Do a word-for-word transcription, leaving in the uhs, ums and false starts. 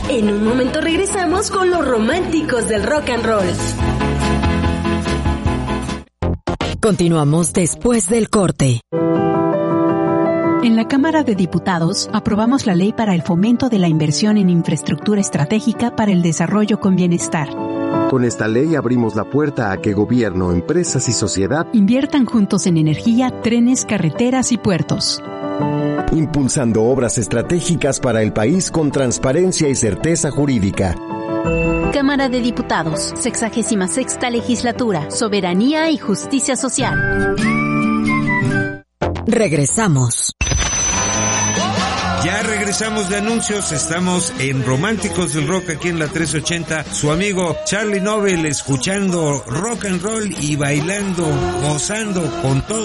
En un momento regresamos con los románticos del rock and roll. Continuamos después del corte. En la Cámara de Diputados aprobamos la ley para el fomento de la inversión en infraestructura estratégica para el desarrollo con bienestar. Con esta ley abrimos la puerta a que gobierno, empresas y sociedad inviertan juntos en energía, trenes, carreteras y puertos. Impulsando obras estratégicas para el país con transparencia y certeza jurídica. Cámara de Diputados, sexagésima sexta legislatura, soberanía y justicia social. Regresamos. Ya regresamos de anuncios, estamos en Románticos del Rock aquí en la trescientos ochenta, su amigo Charlie Nobel escuchando rock and roll y bailando, gozando con todo